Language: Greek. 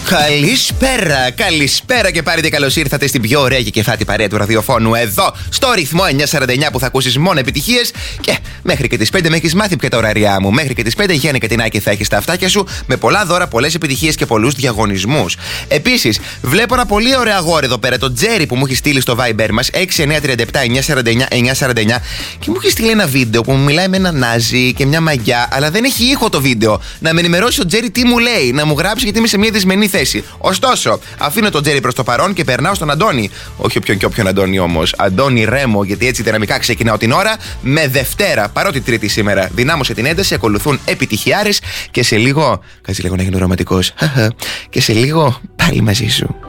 Καλησπέρα και πάλι καλώς ήρθατε στην πιο ωραία και κεφάτη παρέα του ραδιοφώνου εδώ στο ρυθμό 949 που θα ακούσεις μόνο επιτυχίες και μέχρι και τις 5 με έχεις μάθει πια τα ωράριά μου. Μέχρι και τις 5 Γιάννη Κατινάκη θα έχεις τα αυτάκια σου με πολλά δώρα, πολλές επιτυχίες και πολλούς διαγωνισμούς. Επίσης, βλέπω ένα πολύ ωραίο αγόρι εδώ πέρα, το Τζέρι που μου έχει στείλει στο Viber μας 6937 949 949 και μου έχει στείλει ένα βίντεο που μου μιλάει με ένα νάζι και μια μαγιά, αλλά δεν έχει ήχο το βίντεο. Να με ενημερώσει ο Τζέρι τι μου λέει, να μου γράψει γιατί είμαι σε μια δυσμενή θέση. Ωστόσο, αφήνω τον Τζέρι προς το παρόν και περνάω στον Αντώνη. Όχι όποιον Αντώνη όμως. Αντώνη Ρέμο, γιατί έτσι δυναμικά ξεκινάω την ώρα με Δευτέρα. Παρότι Τρίτη σήμερα. Δυνάμωσε την ένταση, ακολουθούν επιτυχιάρες και σε λίγο. Κάτσε λίγο να γίνω ρομαντικός. Και σε λίγο πάλι μαζί σου.